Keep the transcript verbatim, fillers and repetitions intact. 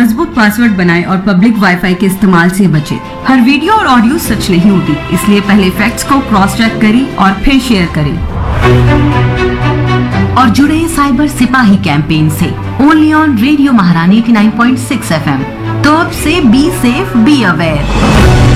मजबूत पासवर्ड बनाएं और पब्लिक वाईफाई के इस्तेमाल से बचें। हर वीडियो और ऑडियो सच नहीं होती, इसलिए पहले फैक्ट्स को क्रॉस चेक करें और फिर शेयर करें। और जुड़े साइबर सिपाही कैंपेन से ओनली ऑन रेडियो महारानी ninety nine point six F M. तो अब से बी सेफ, बी अवेयर।